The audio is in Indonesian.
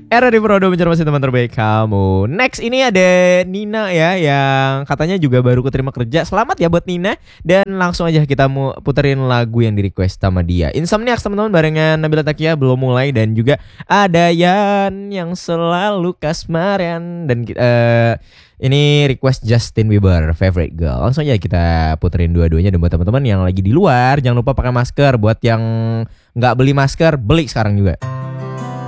Era di Prodo mencermati teman terbaik kamu. Next ini ada Nina ya, yang katanya juga baru keterima kerja. Selamat ya buat Nina. Dan langsung aja kita mau puterin lagu yang di request sama dia. Insomniacs teman-teman barengan Nabila Takia belum mulai. Dan juga ada Yan yang selalu kasmaran. Dan ini request Justin Bieber, Favorite Girl. Langsung aja kita puterin dua-duanya. Dan buat teman-teman yang lagi di luar, jangan lupa pakai masker. Buat yang nggak beli masker, beli sekarang juga.